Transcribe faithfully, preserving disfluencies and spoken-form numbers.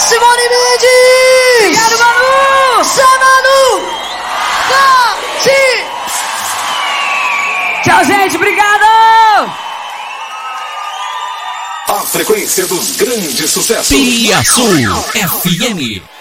Simone Mendes! Obrigado, Manu! Zé Manu! Cati! Tchau, gente, obrigado! A frequência dos grandes sucessos. Pia Sul F M.